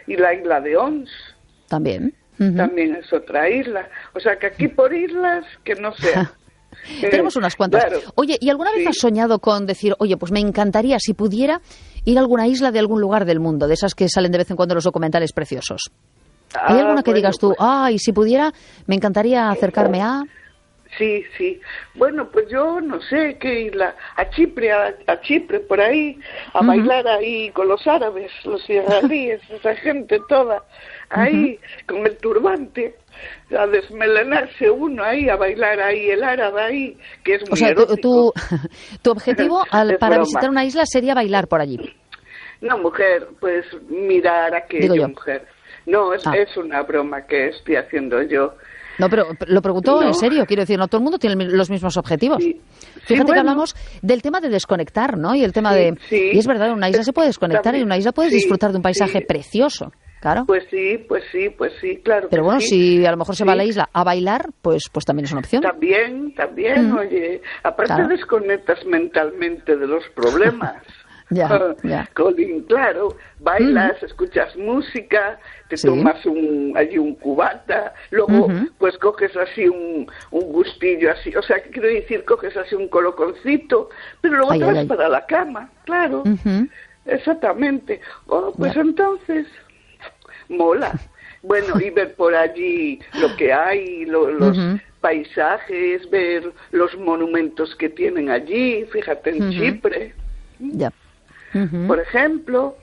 y la isla de Ons. También. También es otra isla. O sea, que aquí por islas, que no sea. Tenemos unas cuantas. Claro. Oye, ¿y alguna vez has soñado con decir, oye, pues me encantaría, si pudiera, ir a alguna isla de algún lugar del mundo, de esas que salen de vez en cuando en los documentales preciosos? ¿Hay alguna que digas tú, y si pudiera, me encantaría acercarme a...? Sí. Bueno, pues yo no sé qué isla, a Chipre, por ahí, a bailar ahí con los árabes, los israelíes, esa gente toda, ahí con el turbante, a desmelenarse uno ahí, a bailar ahí, el árabe ahí, que es muy erótico. Tu objetivo para visitar una isla sería bailar por allí. No, mujer, pues mirar aquello, mujer. No, es una broma que estoy haciendo yo. No, pero lo pregunto en serio, quiero decir, no todo el mundo tiene los mismos objetivos. Sí. Fíjate que hablamos del tema de desconectar, ¿no? Y el tema y es verdad, en una isla se puede desconectar también, y en una isla puedes disfrutar de un paisaje precioso, claro. Pues sí, claro. Pero bueno, si a lo mejor se va a la isla a bailar, pues también es una opción. También, oye, aparte desconectas mentalmente de los problemas. Ya. Colin, claro, bailas, escuchas música, te tomas allí un cubata, luego pues coges así un gustillo así, o sea, quiero decir, coges así un coloconcito, pero luego te vas para la cama, claro, exactamente. Pues entonces, mola. Bueno, y ver por allí lo que hay, los paisajes, ver los monumentos que tienen allí, fíjate en Chipre. Ya. Por ejemplo,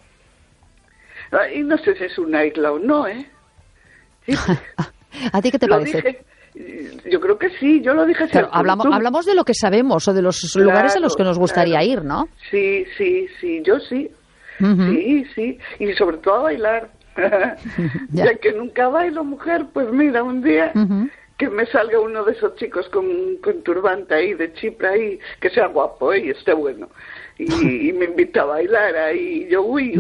y no sé si es una isla o no, Sí, ¿A ti qué te parece? Yo creo que sí, yo lo dije. Claro, hablamos de lo que sabemos o de los lugares a los que nos gustaría ir, ¿no? Sí, yo sí. Sí, y sobre todo a bailar. Ya que nunca bailo, mujer, pues mira, un día que me salga uno de esos chicos con turbante ahí, de Chipre ahí, que sea guapo y esté bueno. Y me invita a bailar ahí, y yo, uy.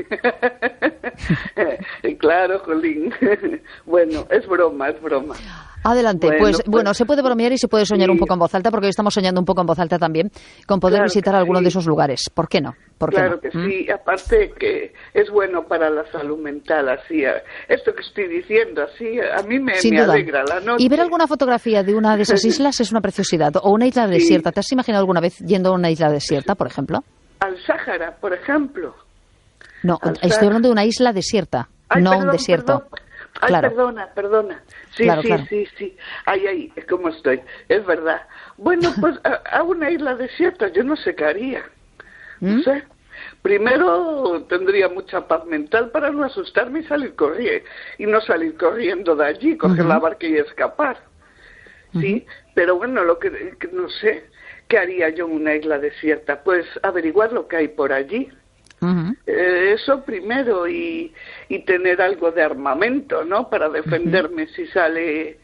Claro, jolín. Bueno, es broma. Adelante, bueno, se puede bromear y se puede soñar un poco en voz alta, porque hoy estamos soñando un poco en voz alta también, con poder visitar alguno de esos lugares. ¿Por qué no? Claro que sí, aparte que es bueno para la salud mental, así, esto que estoy diciendo, así, a mí me alegra la noche. Y ver alguna fotografía de una de esas islas es una preciosidad, o una isla desierta. ¿Te has imaginado alguna vez yendo a una isla desierta, por ejemplo? Al Sáhara, por ejemplo. No, estoy hablando de una isla desierta, un desierto. Claro. Perdona. Sí. Ahí, ¿cómo estoy? Es verdad. Bueno, pues a una isla desierta yo no sé qué haría. No sé. Primero tendría mucha paz mental para no asustarme y salir corriendo. Y no salir corriendo de allí, coger la barca y escapar. Sí, pero bueno, lo que no sé, ¿qué haría yo en una isla desierta? Pues averiguar lo que hay por allí. Eso primero, y tener algo de armamento, ¿no? Para defenderme si sale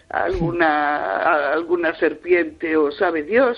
alguna serpiente o sabe Dios,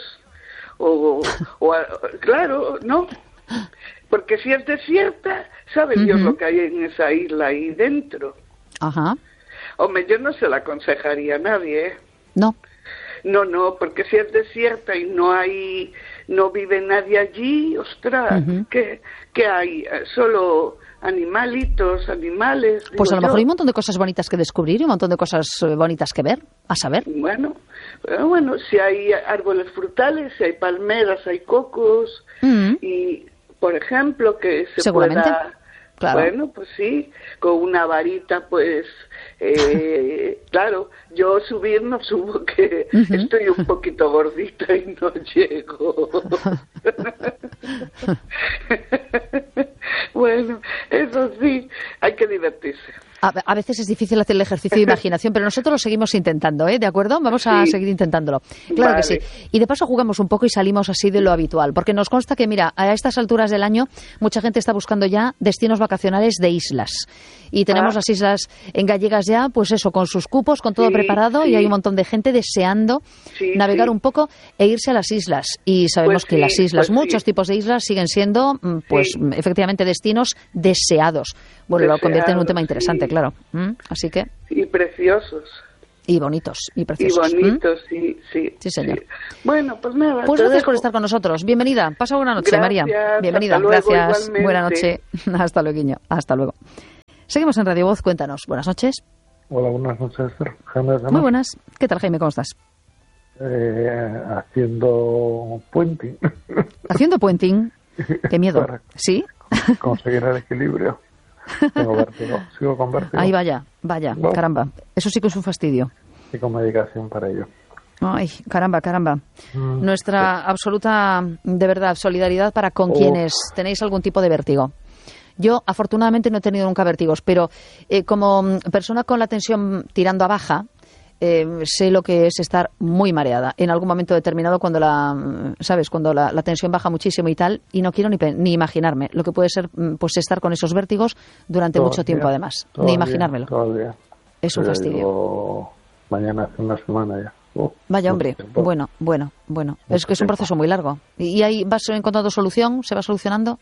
claro, ¿no? Porque si es desierta, sabe Dios lo que hay en esa isla ahí dentro. Hombre, yo no se la aconsejaría a nadie, No, porque si es desierta y no vive nadie allí, ostras, ¿qué hay? Solo animales. Pues a lo mejor hay un montón de cosas bonitas que descubrir y un montón de cosas bonitas que ver, a saber. Bueno, si hay árboles frutales, si hay palmeras, hay cocos, y, por ejemplo, que se seguramente pueda... Claro. Bueno, pues sí, con una varita, pues, claro, yo subir no subo, que estoy un poquito gordita y no llego. Bueno, eso sí, hay que divertirse. A veces es difícil hacer el ejercicio de imaginación, pero nosotros lo seguimos intentando, ¿de acuerdo? Vamos a seguir intentándolo. Claro que sí. Y de paso jugamos un poco y salimos así de lo habitual, porque nos consta que, mira, a estas alturas del año mucha gente está buscando ya destinos vacacionales de islas. Y tenemos las islas en gallegas ya, pues eso, con sus cupos, con todo preparado, y hay un montón de gente deseando navegar un poco e irse a las islas. Y sabemos que las islas, muchos tipos de islas, siguen siendo, efectivamente, destinos deseados. Bueno, lo convierte en un tema interesante, claro. Así que... Y preciosos. Y bonitos, y preciosos. Y bonitos, sí. Sí, señor. Sí. Bueno, pues nada. Pues gracias por estar con nosotros. Bienvenida. Pasa buena noche, María. Bienvenida. Hasta luego, gracias. Igualmente. Buena noche. Hasta luego, Hasta luego. Seguimos en Radio Voz, cuéntanos. Buenas noches. Hola, buenas noches, Jaime. Muy buenas. ¿Qué tal, Jaime? ¿Cómo estás? Haciendo puenting. ¿Haciendo puenting? Qué miedo. Para ¿Sí? conseguir el equilibrio. Tengo vértigo. Sigo con vértigo. Ay, vaya, No. caramba. Eso sí que es un fastidio. Y con medicación para ello. Ay, caramba. Nuestra absoluta, de verdad, solidaridad para con quienes tenéis algún tipo de vértigo. Yo, afortunadamente, no he tenido nunca vértigos, pero como persona con la tensión tirando a baja, sé lo que es estar muy mareada en algún momento determinado cuando la tensión baja muchísimo y tal, y no quiero ni imaginarme lo que puede ser pues estar con esos vértigos durante mucho tiempo, además. Ni imaginármelo. Todavía. Es un fastidio. Mañana hace una semana ya. Vaya, hombre. Bueno. Es que es un proceso muy largo. ¿Y ahí vas encontrando solución? ¿Se va solucionando?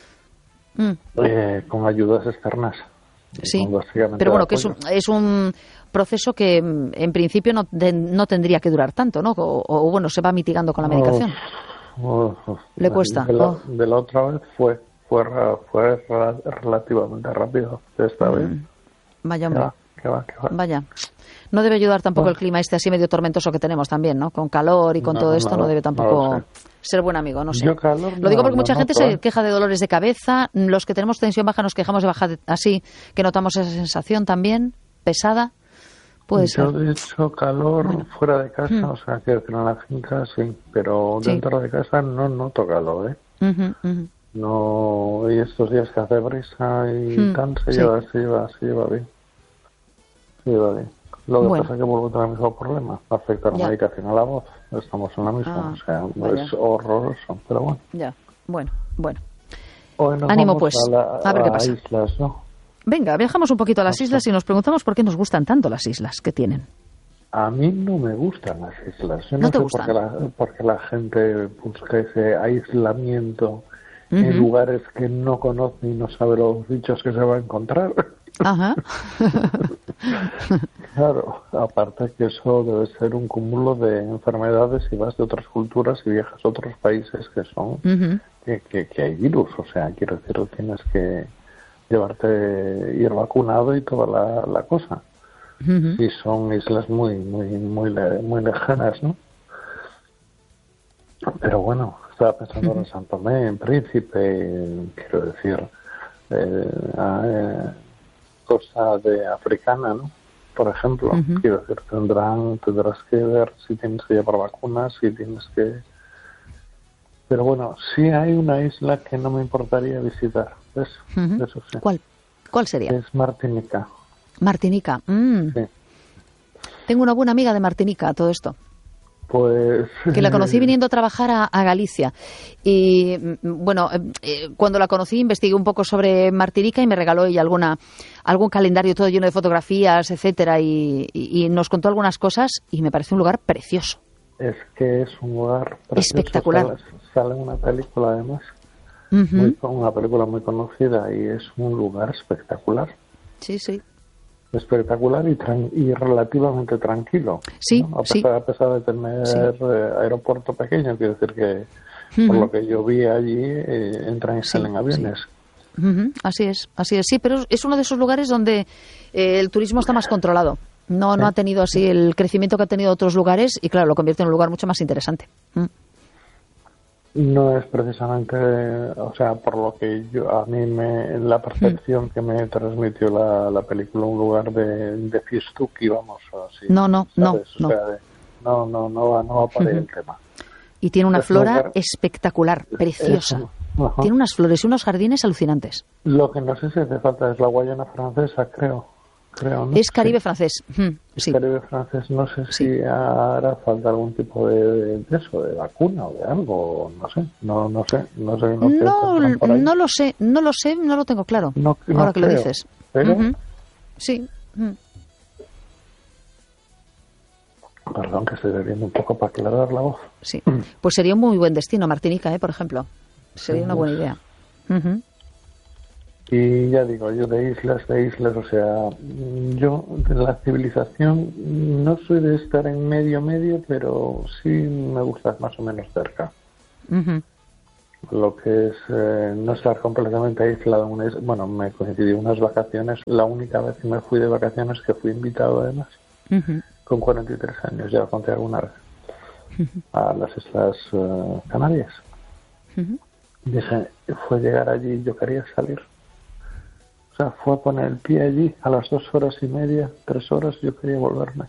Con ayudas externas. Sí, pero bueno, que es un proceso que en principio no tendría que durar tanto, ¿no? O bueno, se va mitigando con la medicación. ¿Le cuesta? De la otra vez fue relativamente rápido. Esta vez. Vaya, hombre. Que va. Vaya. No debe ayudar tampoco el clima así medio tormentoso que tenemos también, ¿no? Con calor y con todo esto no debe tampoco ser buen amigo, no sé. Lo digo porque mucha gente se queja de dolores de cabeza. Los que tenemos tensión baja nos quejamos de baja así, que notamos esa sensación también pesada. Puede ser. Yo, de hecho, calor fuera de casa, o sea, quiero decir, en la finca sí, pero dentro de casa no noto calor, No, y estos días que hace brisa y tal, se lleva bien. Se lleva bien. Lo que pasa es que vuelvo a tener el mismo problema. Afecta la medicación a la voz. Estamos en la misma. O sea, es horroroso, pero bueno. Ya, bueno. Hoy nos Ánimo, vamos pues. a ver qué pasa. Islas, ¿no? Venga, viajamos un poquito a las islas y nos preguntamos por qué nos gustan tanto las islas que tienen. A mí no me gustan las islas. Yo ¿No te sé gustan? por qué la gente busca ese aislamiento en lugares que no conoce y no sabe los bichos que se va a encontrar. Ajá. Claro, aparte que eso debe ser un cúmulo de enfermedades y vas de otras culturas y viajas a otros países que son que hay virus, o sea, quiero decir, tienes que ir vacunado y toda la cosa. Y son islas muy lejanas, ¿no? Pero bueno, estaba pensando en San Tomé, en Príncipe, quiero decir, cosa de africana, ¿no? Por ejemplo, quiero decir, tendrás que ver si tienes que llevar vacunas, si tienes que... Pero bueno, sí hay una isla que no me importaría visitar, ¿ves? Eso sí. ¿Cuál sería? Es Martinica. Martinica. Sí. Tengo una buena amiga de Martinica, todo esto. Pues... Que la conocí viniendo a trabajar a Galicia. Y bueno, cuando la conocí investigué un poco sobre Martinica y me regaló ella algún calendario todo lleno de fotografías, etcétera, y nos contó algunas cosas y me parece un lugar precioso. Es que es un lugar precioso. Espectacular. Sale una película además, una película muy conocida y es un lugar espectacular. Sí. Espectacular y relativamente tranquilo, sí, ¿no? A pesar de tener aeropuerto pequeño, quiero decir que por lo que yo vi allí entran y salen aviones. Así es, sí, pero es uno de esos lugares donde el turismo está más controlado. No ha tenido así el crecimiento que ha tenido otros lugares y claro, lo convierte en un lugar mucho más interesante. No es precisamente, o sea, por lo que la percepción que me transmitió la película, un lugar de fiestuki, vamos, así. No. O sea, no va por ahí el tema. Y tiene una flora espectacular, preciosa. Tiene unas flores y unos jardines alucinantes. Lo que no sé si hace falta es la Guayana francesa, creo, ¿no? Es Caribe francés. Sí. Caribe francés, no sé si hará falta algún tipo de eso, de vacuna o de algo, no sé. No lo sé, no lo tengo claro. Ahora que lo dices. Pero... Sí. Perdón, que estoy bebiendo un poco para aclarar la voz. Sí, pues sería un muy buen destino Martinica, por ejemplo. Sería una buena idea. Y ya digo, yo de islas, o sea, yo de la civilización no soy de estar en medio, pero sí me gusta más o menos cerca. lo que es no estar completamente aislado en una isla. Bueno, me coincidió unas vacaciones, la única vez que me fui de vacaciones, que fui invitado además, con 43 años, ya lo conté alguna vez, a las Islas Canarias. Dije, fue llegar allí, yo quería salir. O sea, fue poner el pie allí a las 2 horas y media, 3 horas, yo quería volverme.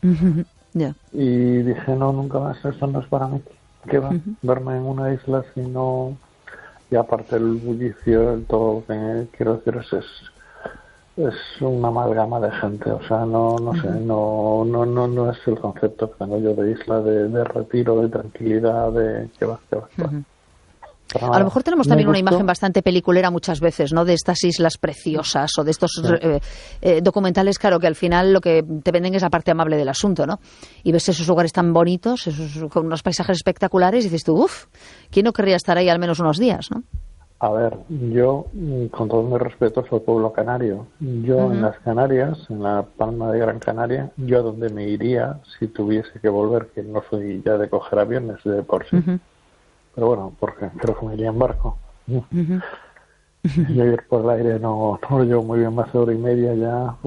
Y dije, no, nunca más, esto no es para mí. ¿Qué va? Verme en una isla si no... Y aparte el bullicio, el todo, quiero decir, es una amalgama de gente. O sea, no sé, no es el concepto que tengo yo de isla, de retiro, de tranquilidad, de que va. A lo mejor tenemos también una imagen bastante peliculera muchas veces, ¿no? De estas islas preciosas o de estos documentales, claro, que al final lo que te venden es la parte amable del asunto, ¿no? Y ves esos lugares tan bonitos, con unos paisajes espectaculares, y dices tú, ¿quién no querría estar ahí al menos unos días, no? A ver, yo, con todo mi respeto, soy pueblo canario. Yo en las Canarias, en la Palma de Gran Canaria, yo a donde me iría si tuviese que volver, que no soy ya de coger aviones de por sí. Pero bueno, porque creo que me iría en barco. Yo ir por el aire no lo llevo muy bien, más de hora y media ya.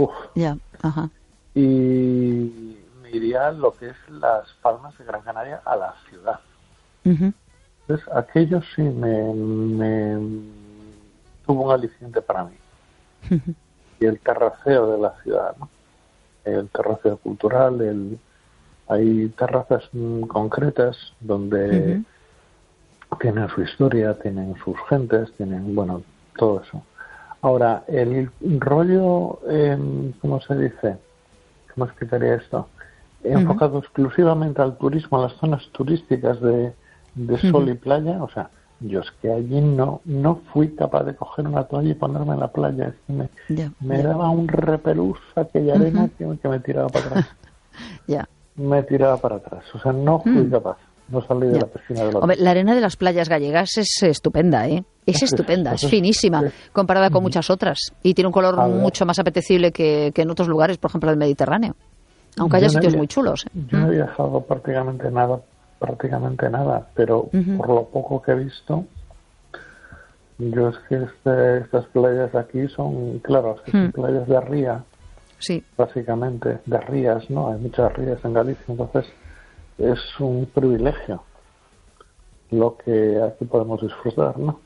Y me iría a lo que es las Palmas de Gran Canaria, a la ciudad. Entonces, aquello sí me tuvo un aliciente para mí. Y el terraceo de la ciudad, ¿no? El terraceo cultural, hay terrazas concretas donde... tienen su historia, tienen sus gentes, tienen, bueno, todo eso. Ahora, el rollo, ¿cómo se dice? ¿Cómo explicaría esto? Enfocado exclusivamente al turismo, a las zonas turísticas de sol y playa. O sea, yo es que allí no fui capaz de coger una toalla y ponerme en la playa. Es que me daba un repelús aquella arena que me tiraba para atrás. Me tiraba para atrás. O sea, no fui capaz. No salí de la piscina de la... Hombre, la arena de las playas gallegas es estupenda, ¿eh? Es estupenda, es finísima, comparada con muchas otras. Y tiene un color mucho más apetecible que en otros lugares, por ejemplo, del Mediterráneo. Aunque haya sitios muy chulos. Yo no he viajado prácticamente nada, pero por lo poco que he visto, yo es que estas playas aquí son, claro, son playas de ría, básicamente, de rías, ¿no? Hay muchas rías en Galicia, entonces... es un privilegio lo que aquí podemos disfrutar, ¿no?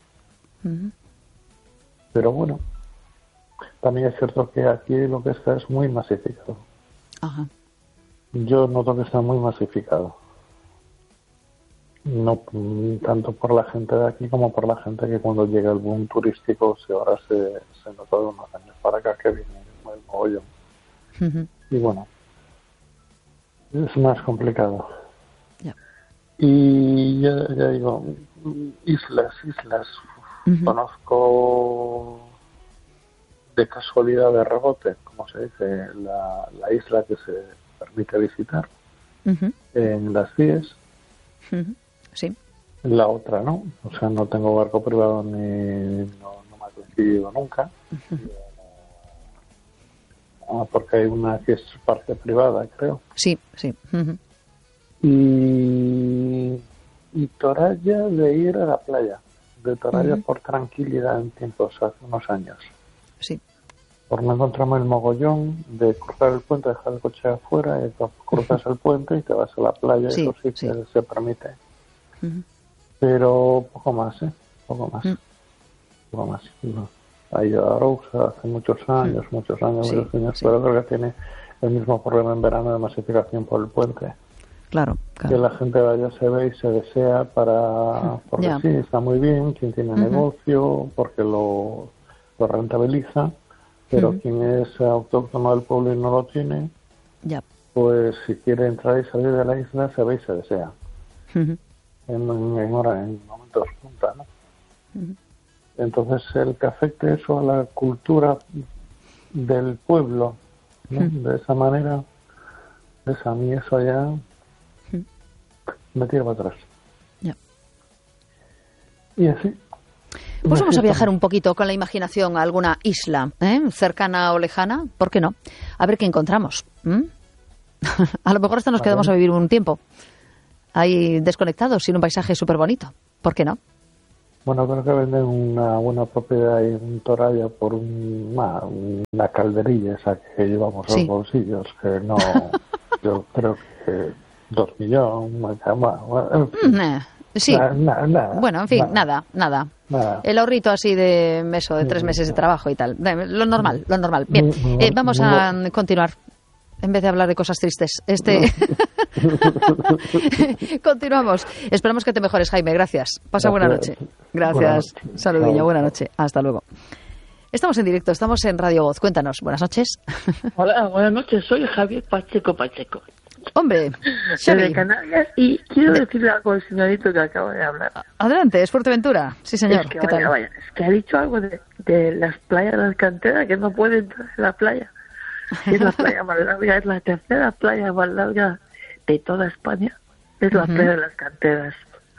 Pero bueno, también es cierto que aquí lo que está es muy masificado. Yo noto que está muy masificado. No tanto por la gente de aquí como por la gente que cuando llega el boom turístico ahora se nota de unos años para acá que viene el mogollón. Y bueno, es más complicado. Y ya digo, islas. Conozco de casualidad, de rebote, como se dice, la isla que se permite visitar en las CIES. La otra no, o sea, no tengo barco privado no me ha coincidido nunca. Porque hay una que es parte privada, creo. Y Toralla de ir a la playa. De Toralla por tranquilidad en tiempos, hace unos años. Por no encontrarme el mogollón de cruzar el puente, dejar el coche afuera, y cruzas el puente y te vas a la playa, eso sí que se permite. Pero poco más, Poco más. No. Ha ido a Arousa hace muchos años, pero creo que tiene el mismo problema en verano de masificación por el puente. Claro. Que la gente vaya, se ve y se desea porque sí, está muy bien, quien tiene negocio, porque lo rentabiliza, pero quien es autóctono del pueblo y no lo tiene, pues si quiere entrar y salir de la isla, se ve y se desea. En momentos punta, ¿no? Entonces, el que afecte eso a la cultura del pueblo, ¿no? De esa manera, a mí eso ya me tira para atrás. Y así. Pues vamos a viajar un poquito con la imaginación a alguna isla, cercana o lejana, ¿por qué no? A ver qué encontramos. A lo mejor hasta nos quedamos a vivir un tiempo ahí desconectados, sin un paisaje súper bonito. ¿Por qué no? Bueno, creo que venden una buena propiedad en Toralla por una calderilla esa que llevamos a los bolsillos, que no, yo creo que 2 millones, en fin. Sí. Bueno, en fin, nada. El ahorrito así de de 3 meses de trabajo y tal. Lo normal. Bien, vamos a continuar. En vez de hablar de cosas tristes. Continuamos. Esperamos que te mejores, Jaime. Gracias. Pasa buena noche. Gracias. Saludillo. Buena noche. Hasta luego. Estamos en directo. Estamos en Radio Voz. Cuéntanos. Buenas noches. Hola, buenas noches. Soy Javier Pacheco. Hombre, Xavi. De Canarias, y quiero decirle algo al señorito que acaba de hablar. Adelante, es Fuerteventura. Sí, señor. Es que, ¿qué tal? Es que ha dicho algo de las playas de las canteras, que no puede entrar en la playa. Es la playa más larga, es la tercera playa más larga de toda España. Es la playa de las canteras.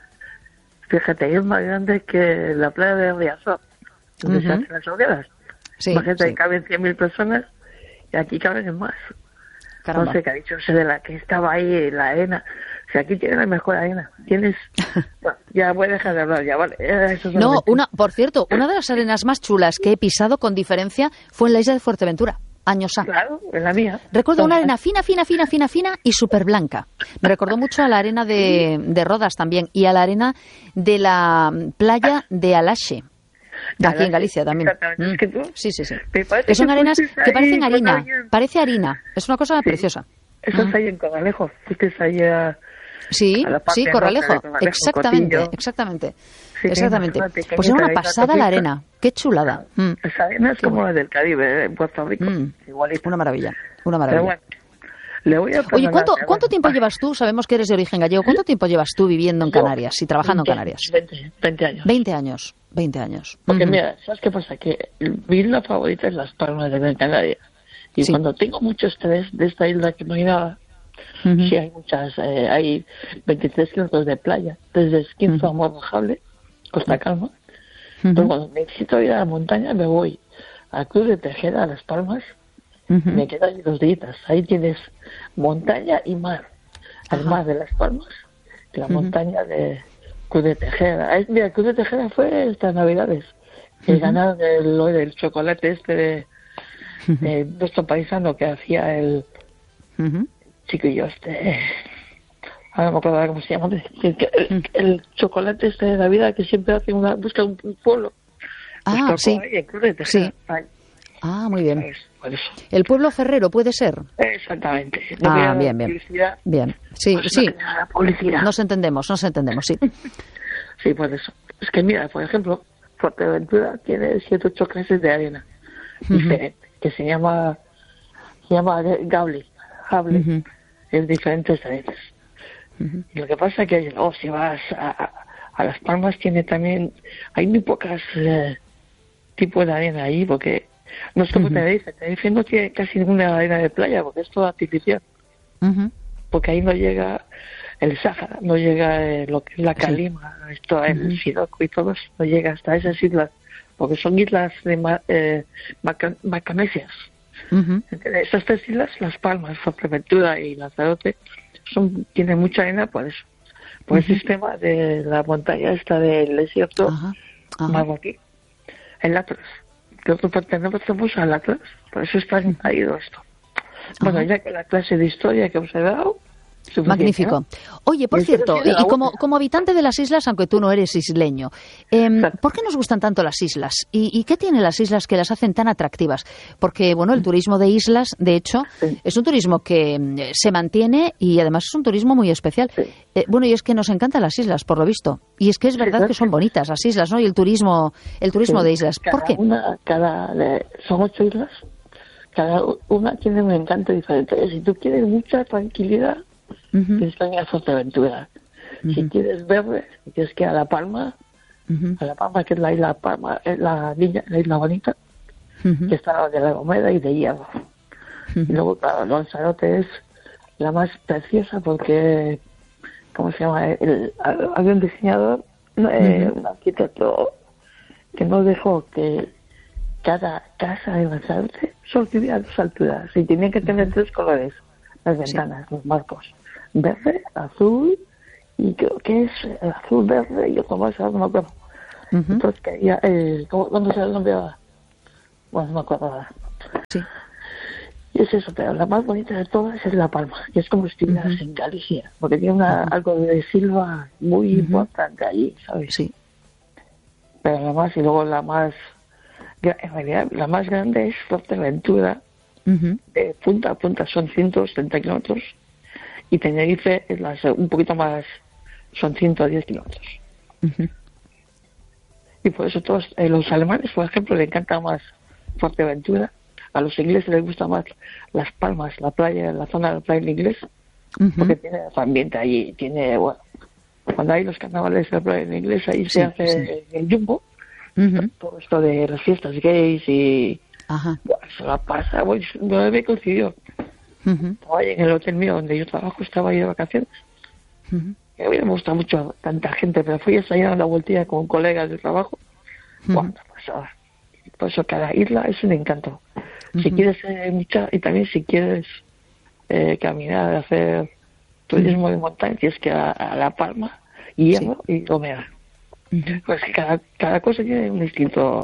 Fíjate, es más grande que la playa de Riazor, donde se hacen las hogueras. Sí, Imagínate, que caben 100.000 personas y aquí caben más. Caramba. No sé qué ha dicho ese de la que estaba ahí, la arena. O sea, aquí tienes la mejor arena. Tienes... Bueno, ya voy a dejar de hablar, ya, vale. Eso no, por cierto, una de las arenas más chulas que he pisado con diferencia fue en la isla de Fuerteventura. Años A. Claro, en la mía. Recuerdo una arena fina y súper blanca. Me recordó mucho a la arena de Rodas también y a la arena de la playa de Alaxe. Aquí en Galicia también. Es que tú, sí. Que son arenas que parecen harina. Parece harina. Es una cosa preciosa. Eso es ahí en Corralejo. Fuiste ahí a... Sí, Corralejo. Exactamente. Pues era una pasada la arena. Qué chulada. Esa arena es como la del Caribe, en Puerto Rico. Igualito. Una maravilla. Pero bueno, le voy a Oye, ¿cuánto tiempo llevas tú? Sabemos que eres de origen gallego. ¿Cuánto tiempo llevas tú viviendo en Canarias y trabajando en Canarias? 20 años. 20 años. Porque mira, ¿sabes qué pasa? Que mi isla favorita es Las Palmas de Gran Canaria. Y cuando tengo mucho estrés de esta isla que no hay nada, sí hay muchas, hay 23 kilómetros de playa, desde Esquinzo a Morrojable, Costa Calma. Pero cuando necesito ir a la montaña me voy al Club de Tejeda, a Las Palmas, me quedo ahí 2 días. Ahí tienes montaña y mar. El mar de Las Palmas, la montaña de Club de Tejeda. Mira, el Club de Tejeda fue estas Navidades. El ganar el chocolate de nuestro paisano que hacía el chiquillo ahora no me acuerdo cómo se llama, el chocolate de Navidad que siempre hace busca un pueblo. Sí. Ahí, el Club de Tejeda. Muy bien. Por eso. El pueblo ferrero puede ser. Exactamente. Bien. Sí. Publicidad. Nos entendemos, sí. Sí, por eso. Es que mira, por ejemplo, Fuerteventura tiene 7 o 8 clases de arena diferentes, que se llama Gable, en diferentes arenas. Y lo que pasa es que si vas a Las Palmas hay muy pocas tipos de arena ahí, porque no es como Tenerife no tiene casi ninguna arena de playa, porque es todo artificial. Porque ahí no llega el Sáhara, no llega lo que es la Calima, esto, el Siroco y todo eso, no llega hasta esas islas, porque son islas de macanesias. Estas 3 islas, Las Palmas, Fuerteventura y Lanzarote, tienen mucha arena por eso, por el sistema de la montaña esta del desierto marroquí, el Atlas. Nosotros pertenecemos al Atlas, por eso está añadido esto. Bueno, ya que la clase de historia que hemos dado, magnífico. Oye, por cierto, y como habitante de las islas, aunque tú no eres isleño, ¿por qué nos gustan tanto las islas? ¿Y qué tienen las islas que las hacen tan atractivas? Porque, bueno, el turismo de islas, de hecho, es un turismo que se mantiene y además es un turismo muy especial. Y es que nos encantan las islas, por lo visto. Y es que es verdad que son bonitas las islas, ¿no? Y el turismo de islas. ¿Por qué? Son 8 islas, cada una tiene un encanto diferente. Si tú quieres mucha tranquilidad, tienes que ir a Fuerteventura. Si quieres verde, tienes que ir a La Palma, que es la isla Palma, la isla bonita, que está de La Gomera y de Hierro. Y luego, claro, Lanzarote es la más preciosa porque, ¿cómo se llama? Había un diseñador, un arquitecto, que no dejó que cada casa de Lanzarote solo tuviera 2 alturas y tenía que tener 3 colores, las ventanas, los marcos. Verde, azul y creo que es azul, verde y otro más, no me acuerdo. Entonces caía, ¿cuándo se el nombre? Bueno, no me acuerdo ahora. Sí. Y es eso, pero la más bonita de todas es La Palma, que es como si estuvieras en Galicia, porque tiene algo de silva muy importante allí, ¿sabes? Sí. Pero y luego en realidad la más grande es Fuerteventura, de punta a punta son 170 kilómetros, y Tenerife es un poquito más, son 110 kilómetros. Y por eso todos los alemanes, por ejemplo, le encanta más Fuerteventura. A los ingleses les gusta más Las Palmas, la zona de la playa inglés, porque tiene ambiente allí, cuando hay los carnavales de la playa inglés, ahí se hace el jumbo, todo esto de las fiestas gays y se la pasa, no me coincidió. Estaba ahí en el hotel mío donde yo trabajo, estaba ahí de vacaciones. Y a mí me gusta mucho tanta gente, pero fui a salir a la vueltilla con colegas de trabajo. Pasaba. Por eso cada isla es un encanto. Si quieres y también si quieres caminar, hacer turismo de montaña, tienes que ir a La Palma, Hierro y Gomera. Pues cada cosa tiene un distinto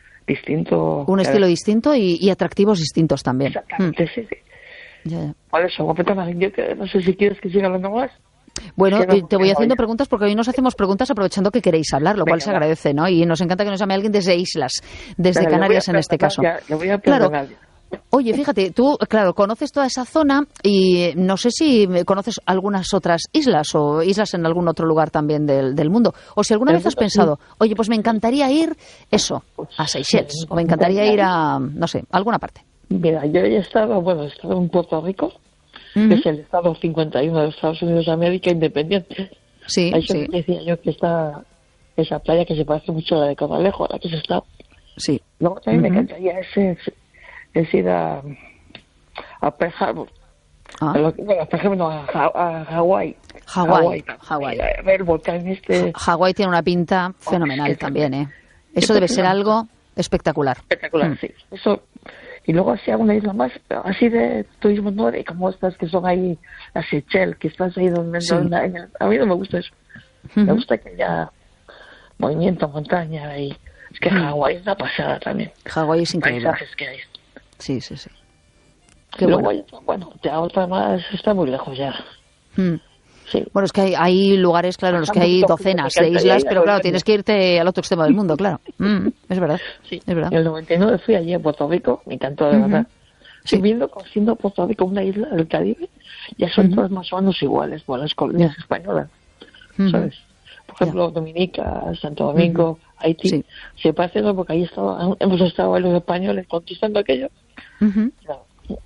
un estilo distinto y atractivos distintos también. Exactamente, sí. Ya. Por eso, yo no sé si quieres que siga hablando más. Bueno, te voy haciendo preguntas porque hoy nos hacemos preguntas aprovechando que queréis hablar, lo cual se agradece, ¿no? Y nos encanta que nos llame alguien desde islas, desde Canarias en este caso. Claro. Oye, fíjate, tú, claro, conoces toda esa zona y no sé si conoces algunas otras islas o islas en algún otro lugar también del mundo. O si alguna vez has pensado, oye, pues me encantaría ir, a Seychelles, o me encantaría ir a, no sé, a alguna parte. Mira, yo he estado en Puerto Rico, que es el estado 51 de los Estados Unidos de América, independiente. Sí, ahí decía yo que está esa playa que se parece mucho a la de Corralejo, a la que se está. Sí. Luego también me encantaría es ir a Pearl Harbor. Por ejemplo, a Hawái. Hawái. A ver el volcán Hawái tiene una pinta fenomenal también, ¿eh? Eso debe ser algo espectacular. Espectacular, sí. Eso. Y luego así una isla más, así de turismo nuevo, como estas que son ahí, las Seychelles, que estás ahí donde... a mí no me gusta eso. Me gusta que haya movimiento, montaña, y es que Hawái es una pasada también. Hawái es increíble. Paisajes que hay. Sí. Qué luego, bueno, ya otra más está muy lejos ya. Sí. Bueno, es que hay lugares, claro, en los que hay docenas de islas, pero claro, tienes que irte al otro extremo del mundo, claro. Es verdad. Sí. Es verdad. En el 99 fui allí a Puerto Rico, me encantó de verdad. Sí. Siendo Puerto Rico una isla del Caribe, ya son todas más o menos iguales, por las colonias españolas, ¿sabes? Por ejemplo, Dominica, Santo Domingo, Haití, se parece, ¿no? Porque ahí hemos estado los españoles conquistando aquello. Claro.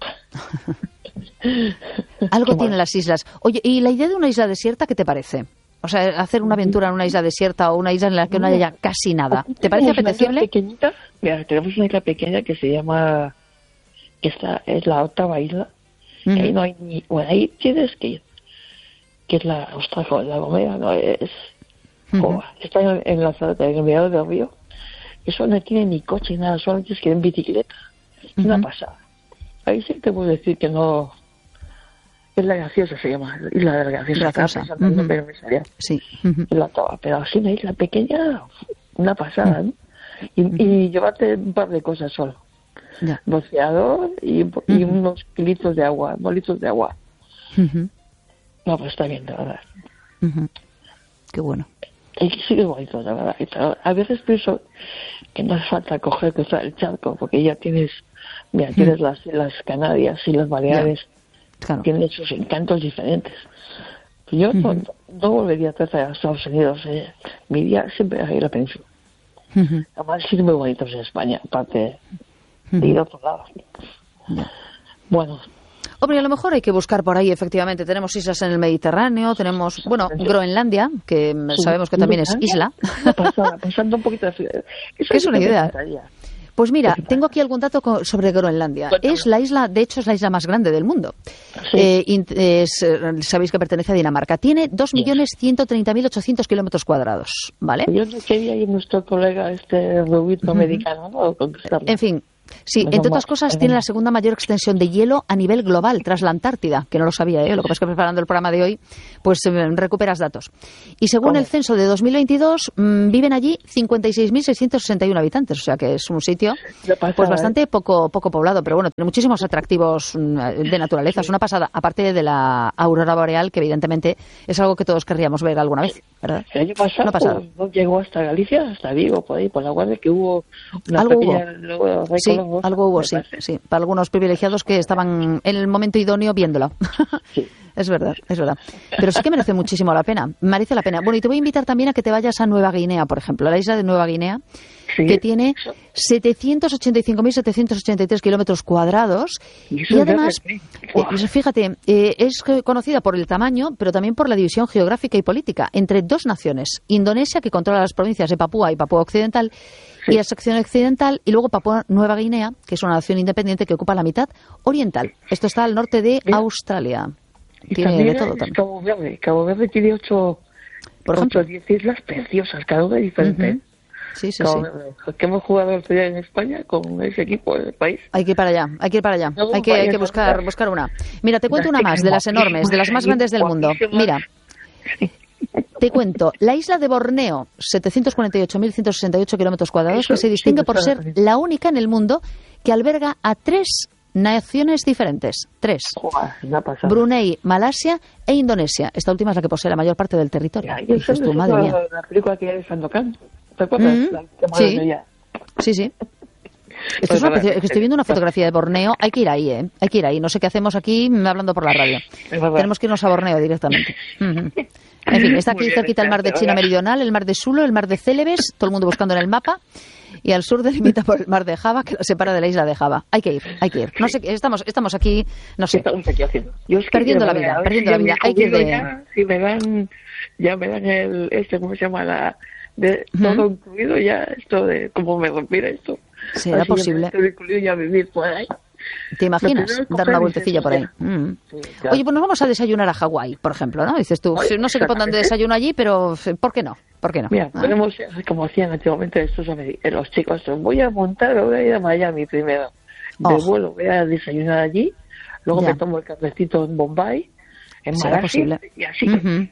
Algo tienen las islas. Oye, ¿y la idea de una isla desierta qué te parece? O sea, hacer una aventura en una isla desierta o una isla en la que no haya casi nada. ¿Te parece apetecible? Pequeñita. Mira, tenemos una isla pequeña que se llama... que es la octava isla. Que ahí no hay ni... Bueno, ahí tienes que ir. Que es la Gomera, no es... está en la zona del enviado del río. Eso no tiene ni coche ni nada, solo tienes que ir en bicicleta. Es una pasada. Ahí sí te puedo decir que no... Es la Graciosa, se llama. Isla de la Graciosa. Sí. Es la octava. Pero así una isla pequeña, una pasada, ¿no? Y llevarte un par de cosas solo. Boceador y unos kilitos de agua, bolitos de agua. No, pues está bien, de verdad. Qué bueno. Y sí que es bonito, la verdad. Pero a veces pienso que no hace falta cruzar el charco, porque ya tienes, tienes las Canarias y las Baleares, tienen sus encantos diferentes. Yo no volvería a tratar a Estados Unidos. Mi iría siempre a ir a la península. Además, sí, muy bonitos en España, aparte de ir a otro lado. Bueno. Hombre, a lo mejor hay que buscar por ahí, efectivamente. Tenemos islas en el Mediterráneo, tenemos, Groenlandia, que sabemos que también es isla. Pensando un poquito de... Es una idea. Pues mira, tengo aquí algún dato sobre Groenlandia. Es la isla, de hecho, es la isla más grande del mundo. Sabéis que pertenece a Dinamarca. Tiene 2.130.800 kilómetros cuadrados, ¿vale? Yo no quería ir nuestro colega Rubito americano, ¿no? En fin, Sí, entre otras cosas, tiene la segunda mayor extensión de hielo a nivel global, tras la Antártida, que no lo sabía, ¿eh? Lo que pasa es que preparando el programa de hoy, pues recuperas datos. Y según el censo de 2022, viven allí 56.661 habitantes, o sea que es un sitio pues bastante poco poblado, pero bueno, tiene muchísimos atractivos de naturaleza, es una pasada, aparte de la aurora boreal, que evidentemente es algo que todos querríamos ver alguna vez, ¿verdad? El año pasado no llegó hasta Galicia, hasta Vigo, por ahí, por la Guardia, que hubo una pequeña... Sí, algo hubo, sí. Para algunos privilegiados que estaban en el momento idóneo viéndolo. Sí. Es verdad. Pero sí que merece muchísimo la pena. Merece la pena. Bueno, y te voy a invitar también a que te vayas a Nueva Guinea, por ejemplo, a la isla de Nueva Guinea, que tiene 785.783 kilómetros cuadrados. Y además, fíjate, es conocida por el tamaño, pero también por la división geográfica y política entre dos naciones. Indonesia, que controla las provincias de Papúa y Papúa Occidental, y la sección occidental, y luego Papúa Nueva Guinea, que es una nación independiente que ocupa la mitad oriental. Esto está al norte de Australia. Y tiene también de todo también. Cabo Verde tiene 8 o 10 islas preciosas, cada una diferente. Sí. Que hemos jugado el otro día en España con ese equipo del país. Hay que ir para allá. Hay que buscar una. Mira, te cuento una más, de las enormes, de las más grandes del mundo. Mira, te cuento, la isla de Borneo, 748.168 kilómetros cuadrados, que se distingue por ser la única en el mundo que alberga a 3 naciones diferentes. 3. Brunei, Malasia e Indonesia. Esta última es la que posee la mayor parte del territorio. Dices tú, madre mía. La película que es Sandokan. ¿Te acuerdas? Sí. Estoy viendo una fotografía de Borneo. Hay que ir ahí, ¿eh? Hay que ir ahí. No sé qué hacemos aquí hablando por la radio. Tenemos que irnos a Borneo directamente. En fin, está aquí cerquita el mar de China Meridional, el mar de Sulu, el mar de Célebes, todo el mundo buscando en el mapa. Y al sur delimita por el mar de Java, que lo separa de la isla de Java. Hay que ir. No sé, estamos aquí, no sé. Estamos aquí haciendo. Perdiendo la vida. Hay que ir de... Si me dan el, ¿cómo se llama? Todo incluido ya, esto de cómo me respira esto. ¿Será posible? Todo incluido ya vivir por ahí. ¿Te imaginas dar una vueltecilla por ahí? Sí, claro. Oye, pues nos vamos a desayunar a Hawái, por ejemplo, ¿no? Dices tú, no sé qué pondrán de desayuno allí, pero ¿por qué no? Mira, podemos, como hacían antiguamente los chicos, voy a ir a Miami primero. De vuelo voy a desayunar allí, luego me tomo el cafecito en Bombay, en Malasia, y así.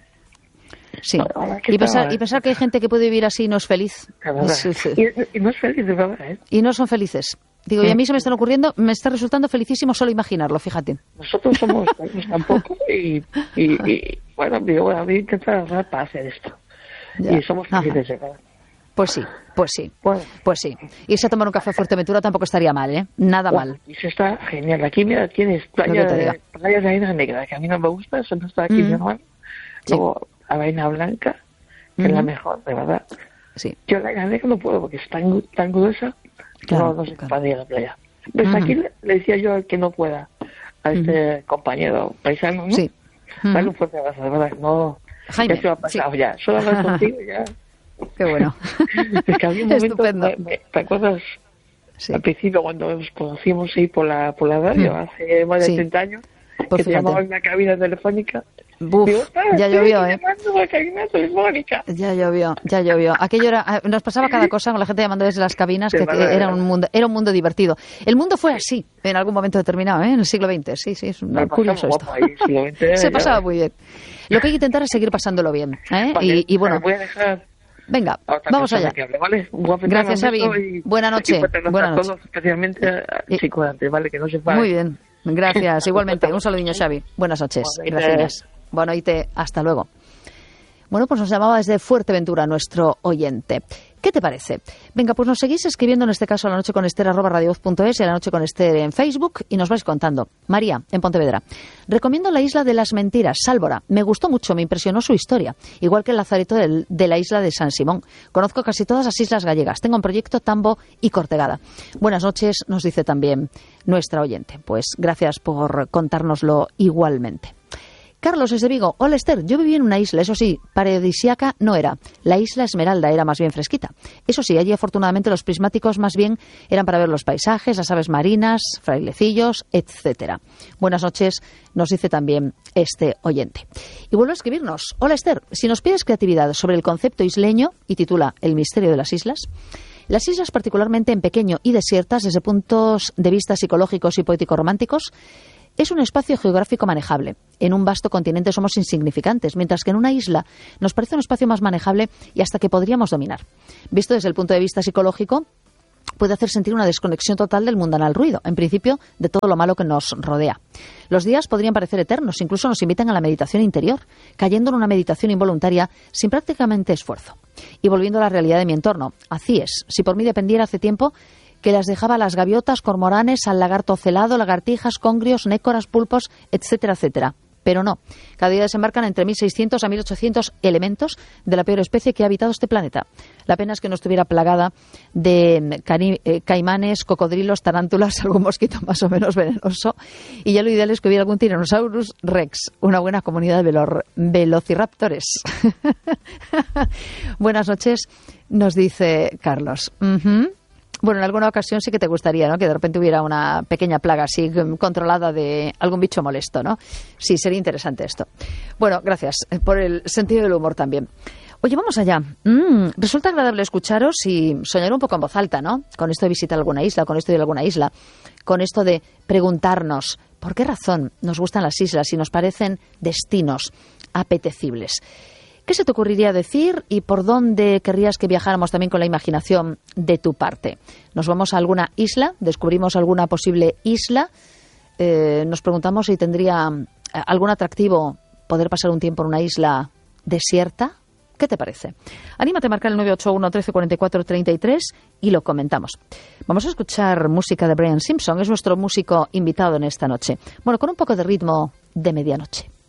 Sí, y pensar que hay gente que puede vivir así y no es feliz. Y no es feliz, de verdad, ¿eh? Y no son felices. Digo, y a mí se me están ocurriendo, me está resultando felicísimo solo imaginarlo, fíjate. Nosotros somos tampoco y bueno, digo, voy a intentar ahorrar para hacer esto. Ya. Y somos felices de verdad. Pues sí. Irse a tomar un café a Fuerteventura tampoco estaría mal, ¿eh? Nada mal. Y se está genial. Aquí, mira, tienes playa de arena negra, que a mí no me gusta, eso no está aquí normal. Luego, arena blanca, que es la mejor, de verdad. Sí. Yo la arena negra no puedo porque es tan gruesa. Claro, no se puede ir a la playa. Pues aquí le decía yo al que no pueda, a este compañero paisano, ¿no? Sí. Dale un fuerte abrazo, de verdad. No, Jaime, ya se va a pasar, ya. Solo hablar contigo, ya. Qué bueno. Es que había un momento, estupendo. ¿te acuerdas? Sí. Al principio, cuando nos conocimos ahí por la radio, hace más de 30 años, pues que te llamaban en una cabina telefónica. Buf, digo, ya llovió, ¿eh? Ya llovió. Aquello nos pasaba cada cosa con la gente llamando desde las cabinas, que era un mundo divertido. El mundo fue así, en algún momento determinado, ¿eh? En el siglo XX. Sí, es curioso esto. Se pasaba muy bien. Lo que hay que intentar es seguir pasándolo bien, ¿eh? Vale, y bueno, voy a dejar... Venga, vamos allá. ¿Vale? Gracias, Xavi. Buena noche. Buenas noches. Especialmente a Chico antes, ¿vale? Que no se pague. Muy bien. Gracias, igualmente. Un saludinho, Xavi. Buenas noches. Gracias. Bueno, hasta luego. Bueno, pues nos llamaba desde Fuerteventura nuestro oyente. ¿Qué te parece? Venga, pues nos seguís escribiendo, en este caso a lanocheconester@radiovoz.es y a La Noche con Ester en Facebook, y nos vais contando. María, en Pontevedra. Recomiendo la Isla de las Mentiras, Sálvora. Me gustó mucho, me impresionó su historia. Igual que el lazareto de la isla de San Simón. Conozco casi todas las islas gallegas. Tengo un proyecto Tambo y Cortegada. Buenas noches, nos dice también nuestra oyente. Pues gracias por contárnoslo igualmente. Carlos es de Vigo. Hola, Ester, yo viví en una isla, eso sí, paradisíaca no era. La isla Esmeralda era más bien fresquita. Eso sí, allí afortunadamente los prismáticos más bien eran para ver los paisajes, las aves marinas, frailecillos, etcétera. Buenas noches, nos dice también este oyente. Y vuelve a escribirnos. Hola, Ester, si nos pides creatividad sobre el concepto isleño, y titula El misterio de las islas, Las islas, particularmente en pequeño y desiertas, desde puntos de vista psicológicos y poético-románticos, es un espacio geográfico manejable. En un vasto continente somos insignificantes, mientras que en una isla nos parece un espacio más manejable y hasta que podríamos dominar. Visto desde el punto de vista psicológico, puede hacer sentir una desconexión total del mundanal ruido, en principio de todo lo malo que nos rodea. Los días podrían parecer eternos, incluso nos invitan a la meditación interior, cayendo en una meditación involuntaria sin prácticamente esfuerzo. Y volviendo a la realidad de mi entorno, así es. Si por mí dependiera, hace tiempo que las dejaba a las gaviotas, cormoranes, al lagarto celado, lagartijas, congrios, nécoras, pulpos, etcétera, etcétera. Pero no, cada día desembarcan entre 1.600 a 1.800 elementos de la peor especie que ha habitado este planeta. La pena es que no estuviera plagada de caimanes, cocodrilos, tarántulas, algún mosquito más o menos venenoso. Y ya lo ideal es que hubiera algún Tyrannosaurus Rex, una buena comunidad de velociraptores. Buenas noches, nos dice Carlos. Bueno, en alguna ocasión sí que te gustaría, ¿no?, que de repente hubiera una pequeña plaga así controlada de algún bicho molesto, ¿no? Sí, sería interesante esto. Bueno, gracias por el sentido del humor también. Oye, vamos allá. Resulta agradable escucharos y soñar un poco en voz alta, ¿no? Con esto de visitar alguna isla, con esto de ir a alguna isla, con esto de preguntarnos por qué razón nos gustan las islas y nos parecen destinos apetecibles. ¿Qué se te ocurriría decir y por dónde querrías que viajáramos también con la imaginación de tu parte? ¿Nos vamos a alguna isla? ¿Descubrimos alguna posible isla? Nos preguntamos si tendría algún atractivo poder pasar un tiempo en una isla desierta. ¿Qué te parece? Anímate a marcar el 981 13 44 33 y lo comentamos. Vamos a escuchar música de Brian Simpson. Es nuestro músico invitado en esta noche. Bueno, con un poco de ritmo de medianoche.